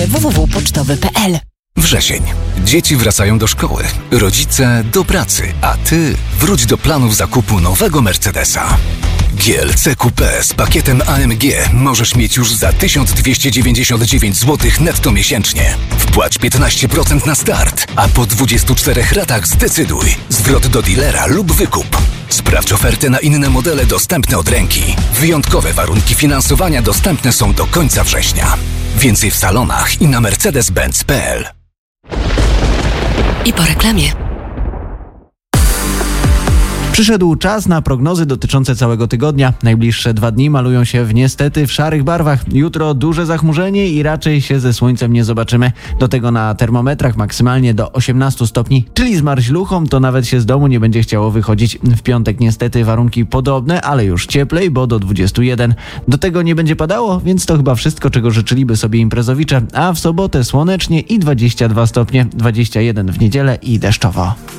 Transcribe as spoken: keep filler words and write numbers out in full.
w w w kropka pocztowy kropka p l. Wrzesień. Dzieci wracają do szkoły, rodzice do pracy, a ty wróć do planów zakupu nowego Mercedesa. G L C Coupé z pakietem A M G możesz mieć już za tysiąc dwieście dziewięćdziesiąt dziewięć złotych netto miesięcznie. Wpłać piętnaście procent na start, a po dwudziestu czterech ratach zdecyduj. Zwrot do dealera lub wykup. Sprawdź ofertę na inne modele dostępne od ręki. Wyjątkowe warunki finansowania dostępne są do końca września. Więcej w salonach i na mercedes benz kropka p l. I po reklamie. Przyszedł czas na prognozy dotyczące całego tygodnia. Najbliższe dwa dni malują się w niestety w szarych barwach. Jutro duże zachmurzenie i raczej się ze słońcem nie zobaczymy. Do tego na termometrach maksymalnie do osiemnastu stopni, czyli z marzluchą to nawet się z domu nie będzie chciało wychodzić. W piątek niestety warunki podobne, ale już cieplej, bo do dwudziestu jeden. Do tego nie będzie padało, więc to chyba wszystko, czego życzyliby sobie imprezowicze. A w sobotę słonecznie i dwadzieścia dwa stopnie, dwadzieścia jeden w niedzielę i deszczowo.